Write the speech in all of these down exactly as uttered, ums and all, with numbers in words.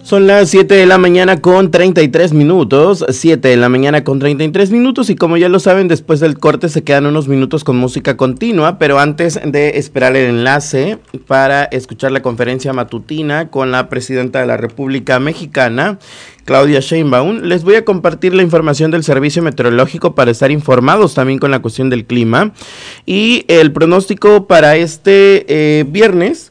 Son las siete de la mañana con treinta y tres minutos, siete de la mañana con treinta y tres minutos, y como ya lo saben, después del corte se quedan unos minutos con música continua, pero antes de esperar el enlace para escuchar la conferencia matutina con la presidenta de la República Mexicana, Claudia Sheinbaum, les voy a compartir la información del Servicio Meteorológico para estar informados también con la cuestión del clima, y el pronóstico para este eh, viernes.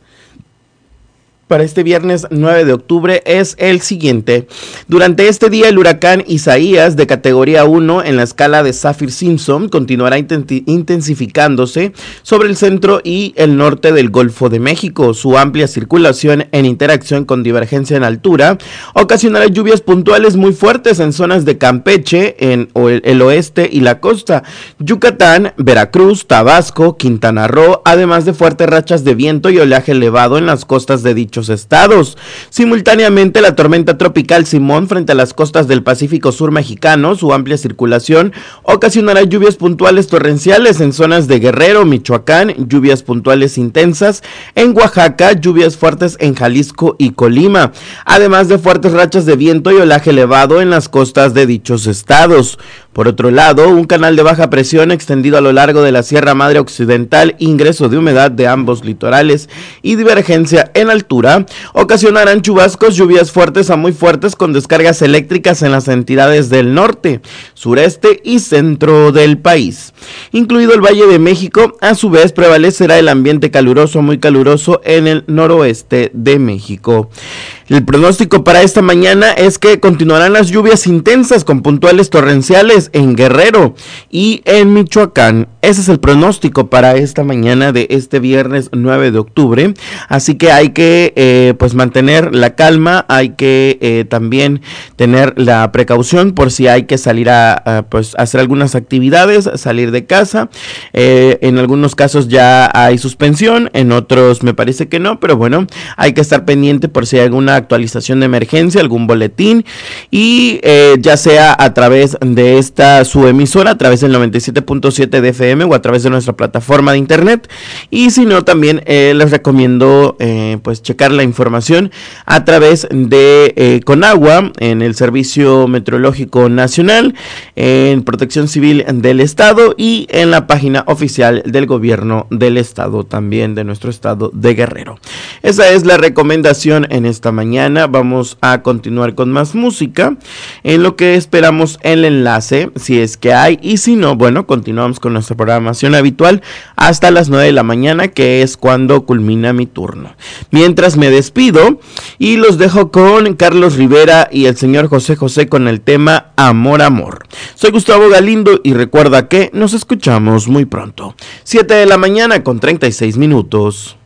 Para este viernes nueve de octubre es el siguiente. Durante este día el huracán Isaías de categoría uno en la escala de Saffir-Simpson continuará intensificándose sobre el centro y el norte del Golfo de México. Su amplia circulación en interacción con divergencia en altura ocasionará lluvias puntuales muy fuertes en zonas de Campeche, en el oeste y la costa, Yucatán, Veracruz, Tabasco, Quintana Roo, además de fuertes rachas de viento y oleaje elevado en las costas de dicho estados. Simultáneamente, la tormenta tropical Simón frente a las costas del Pacífico Sur mexicano, su amplia circulación ocasionará lluvias puntuales torrenciales en zonas de Guerrero, Michoacán, lluvias puntuales intensas en Oaxaca, lluvias fuertes en Jalisco y Colima, además de fuertes rachas de viento y oleaje elevado en las costas de dichos estados. Por otro lado, un canal de baja presión extendido a lo largo de la Sierra Madre Occidental, ingreso de humedad de ambos litorales y divergencia en altura ocasionarán chubascos, lluvias fuertes a muy fuertes con descargas eléctricas en las entidades del norte, sureste y centro del país. Incluido el Valle de México, a su vez prevalecerá el ambiente caluroso, muy caluroso en el noroeste de México. El pronóstico para esta mañana es que continuarán las lluvias intensas con puntuales torrenciales en Guerrero y en Michoacán. Ese es el pronóstico para esta mañana de este viernes nueve de octubre. Así que hay que eh, pues mantener la calma, hay que eh, también tener la precaución por si hay que salir a, a pues hacer algunas actividades, salir de casa. Eh, en algunos casos ya hay suspensión, en otros me parece que no, pero bueno, hay que estar pendiente por si hay alguna actualización de emergencia, algún boletín, y eh, ya sea a través de esta su emisora, a través del noventa y siete punto siete de F M o a través de nuestra plataforma de internet, y si no también eh, les recomiendo eh, pues checar la información a través de eh, Conagua, en el Servicio Meteorológico Nacional, en Protección Civil del Estado y en la página oficial del gobierno del estado, también de nuestro estado de Guerrero. Esa es la recomendación en esta mañana. Mañana vamos a continuar con más música, en lo que esperamos el enlace, si es que hay, y si no, bueno, continuamos con nuestra programación habitual hasta las nueve de la mañana, que es cuando culmina mi turno. Mientras me despido y los dejo con Carlos Rivera y el señor José José con el tema Amor, Amor. Soy Gustavo Galindo y recuerda que nos escuchamos muy pronto. siete de la mañana con treinta y seis minutos.